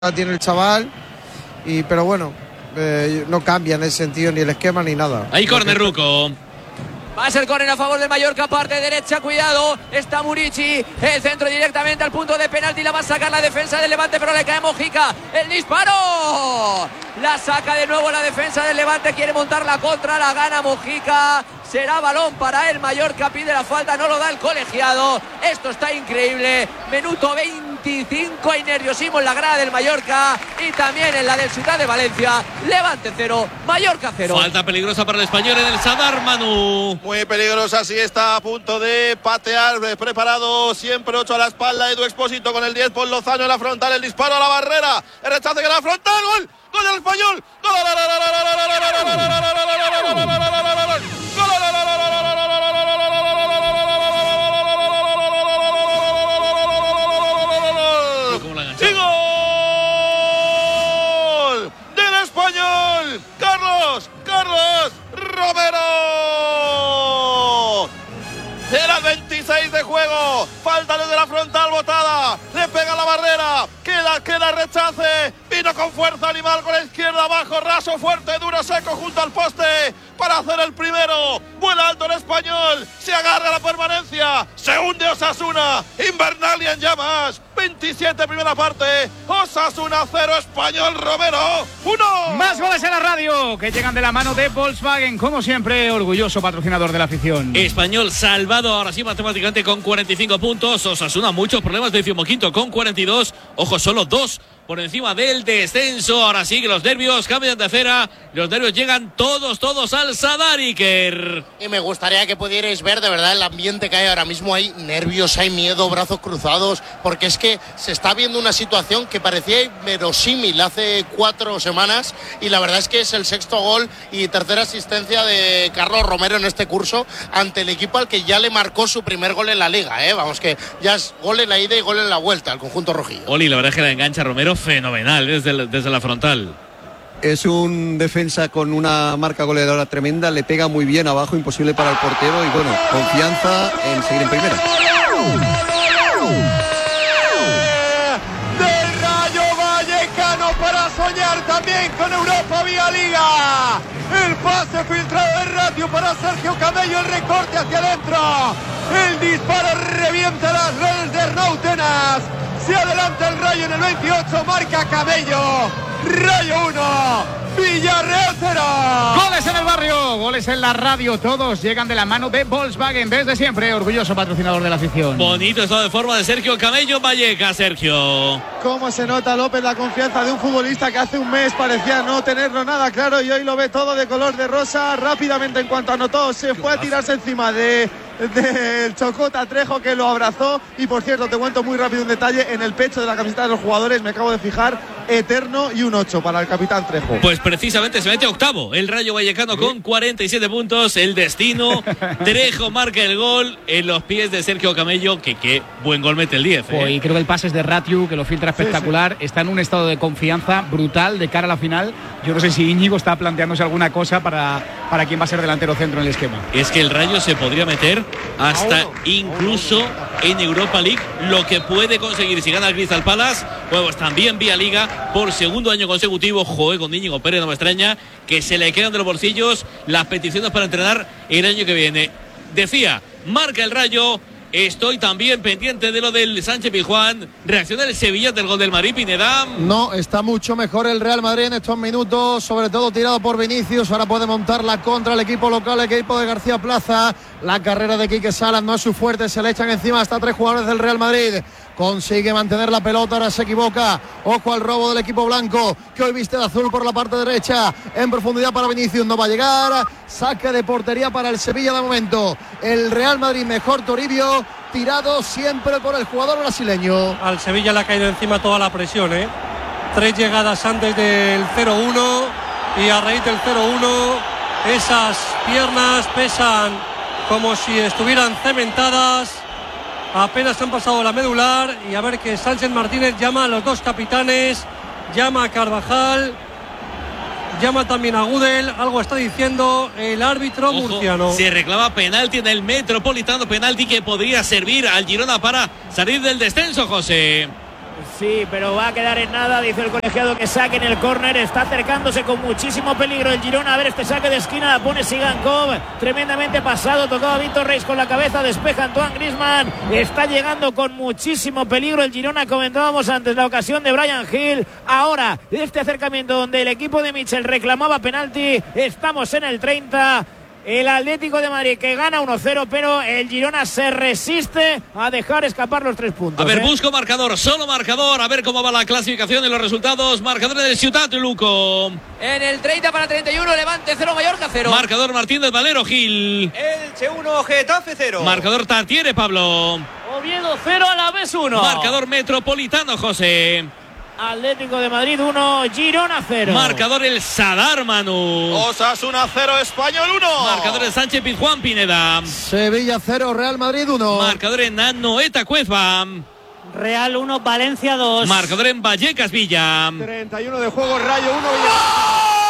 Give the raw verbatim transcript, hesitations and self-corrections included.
tiene el chaval, y pero bueno, eh, no cambia en ese sentido ni el esquema ni nada. Ahí córner, Ruco. Va a ser córner a favor del Mallorca, parte derecha, cuidado, está Murici, el centro directamente al punto de penalti, la va a sacar la defensa del Levante, pero le cae Mojica, el disparo, la saca de nuevo la defensa del Levante, quiere montar la contra, la gana Mojica, será balón para el Mallorca, pide la falta, no lo da el colegiado, esto está increíble, minuto veinticinco, hay nerviosismo en la grada del Mallorca y también en la del Ciudad de Valencia. Levante cero, Mallorca cero. Falta peligrosa para el español en el Sadar, Manu. Muy peligrosa, sí, está a punto de patear, preparado siempre ocho a la espalda, Edu Expósito con el diez por Lozano en la frontal, el disparo a la barrera, el rechace que la frontal, gol, gol del español, gol, ¡y gol del español! Carlos, Carlos Romero. Era el veintiséis de juego, falta desde la frontal botada, le pega la barrera, queda, queda rechace, vino con fuerza animal con la izquierda abajo, raso, fuerte, duro, seco junto al poste para hacer el primero, vuela alto el español, se agarra a la permanencia, se hunde Osasuna, Invernalia en llamas, veintisiete primera parte, Osasuna cero, Español Romero uno. Más goles en la radio que llegan de la mano de Volkswagen, como siempre, orgulloso patrocinador de la afición. Español salvado ahora sí matemáticamente con cuarenta y cinco puntos, Osasuna muchos problemas, decimoquinto con cuarenta y dos, ojo, solo dos por encima del descenso. Ahora sí que los nervios cambian de acera, los nervios llegan todos, todos al Sadar, Iker. Y me gustaría que pudierais ver de verdad el ambiente que hay ahora mismo. Hay nervios, hay miedo, brazos cruzados, porque es que se está viendo una situación que parecía inverosímil hace cuatro semanas, y la verdad es que es el sexto gol y tercera asistencia de Carlos Romero en este curso ante el equipo al que ya le marcó su primer gol en la liga, ¿eh? Vamos, que ya es gol en la ida y gol en la vuelta, el conjunto rojillo. Oli, la verdad es que la engancha Romero fenomenal desde, el, desde la frontal. Es un defensa con una marca goleadora tremenda, le pega muy bien abajo, imposible para el portero, y bueno, confianza en seguir en primera. Del Rayo Vallecano para soñar también con Europa vía Liga. El pase filtrado de Ratio para Sergio Camello, el recorte hacia adentro. El disparo revienta las redes de Rautenas. Se adelanta el Rayo en el veintiocho, marca Camello. Rayo uno, Villarreal cero. Goles en el barrio, goles en la radio, todos llegan de la mano de Volkswagen, desde siempre, orgulloso patrocinador de la afición. Bonito estado de forma de Sergio Camello, Vallecas, Sergio. Cómo se nota, López, la confianza de un futbolista que hace un mes parecía no tenerlo nada claro y hoy lo ve todo de color de rosa. Rápidamente, en cuanto anotó, se fue a tirarse encima de del Chocota Trejo, que lo abrazó. Y por cierto, te cuento muy rápido un detalle: en el pecho de la camiseta de los jugadores me acabo de fijar eterno y un ocho para el capitán Trejo. Pues precisamente se mete octavo el Rayo Vallecano con cuarenta y siete puntos, el destino. Trejo marca el gol en los pies de Sergio Camello, que qué buen gol mete el diez, ¿eh? Y creo que el pase es de Ratiu, que lo filtra espectacular, sí, sí. Está en un estado de confianza brutal de cara a la final. Yo no sé si Íñigo está planteándose alguna cosa para, para quién va a ser delantero centro en el esquema. Es que el Rayo se podría meter hasta incluso en Europa League, lo que puede conseguir si gana el Crystal Palace, pues también vía Liga por segundo año consecutivo. Joder, con Íñigo Pérez no me extraña que se le quedan de los bolsillos las peticiones para entrenar el año que viene. Decía, marca el Rayo. Estoy también pendiente de lo del Sánchez Pizjuán. Reacciona el Sevilla del gol del Madrid, Pineda. No, está mucho mejor el Real Madrid en estos minutos, sobre todo tirado por Vinicius. Ahora puede montar la contra el equipo local, el equipo de García Plaza. La carrera de Quique Salas no es su fuerte, se le echan encima hasta tres jugadores del Real Madrid. Consigue mantener la pelota, ahora se equivoca. Ojo al robo del equipo blanco, que hoy viste de azul por la parte derecha. En profundidad para Vinicius, no va a llegar. Saque de portería para el Sevilla de momento. El Real Madrid mejor, Toribio, tirado siempre por el jugador brasileño. Al Sevilla le ha caído encima toda la presión, ¿eh? Tres llegadas antes del cero uno y a raíz del cero uno esas piernas pesan como si estuvieran cementadas. Apenas han pasado la medular, y a ver que Sánchez Martínez llama a los dos capitanes, llama a Carvajal, llama también a Gudel, algo está diciendo el árbitro Ojo, murciano. Se reclama penalti en el Metropolitano, penalti que podría servir al Girona para salir del descenso, José. Sí, pero va a quedar en nada, dice el colegiado que saque en el córner, está acercándose con muchísimo peligro el Girona, a ver este saque de esquina, la pone Sigankov, tremendamente pasado, tocado a Víctor Reis con la cabeza, despeja Antoine Griezmann, está llegando con muchísimo peligro el Girona, comentábamos antes la ocasión de Bryan Gil, ahora este acercamiento donde el equipo de Michel reclamaba penalti, estamos en el treinta. El Atlético de Madrid que gana uno cero, pero el Girona se resiste a dejar escapar los tres puntos. A ver, ¿eh? busco marcador, solo marcador, a ver cómo va la clasificación y los resultados. Marcador del Ciutat, Luco. En el treinta para treinta y uno, Levante cero, Mallorca cero. Marcador Martínez Valero, Gil. Elche uno, Getafe cero. Marcador Tartiere, Pablo. Oviedo cero, Alavés uno. Marcador Metropolitano, José. Atlético de Madrid uno, Girona cero. Marcador el Sadar, Manu. Osasuna cero, Español uno. Marcador el Sánchez Pizjuán, Pineda. Sevilla cero, Real Madrid uno. Marcador en Anoeta, Cueva. Real uno, Valencia dos. Marcador en Vallecas, Villa. treinta y uno de juego, Rayo uno.